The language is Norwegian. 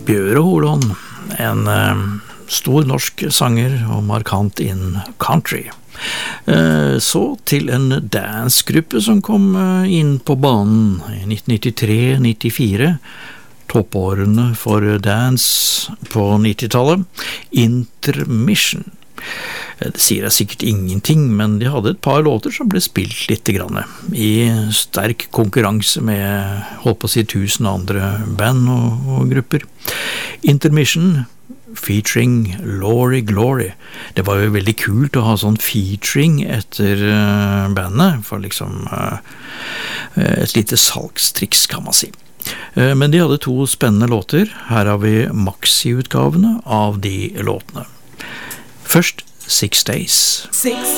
Bjøre Holon, en stor norsk sanger og markant in country. Så til en dansgruppe som kom inn på banen i 1993-94, toppårene for dance på 90-tallet, Intermission. Det sier jeg sikkert ingenting, men de hadde et par låter som ble spilt litt grann i sterk konkurranse med, holdt på å si, 1000 andre band og grupper. Intermission featuring Lori Glory. Det var jo veldig kult å ha sånn featuring etter bandet, for liksom et lite salgstriks kan man si. Men de hadde 2 spennende låter. Her har vi maxi-utgavene av de låtene. Først 6 Days.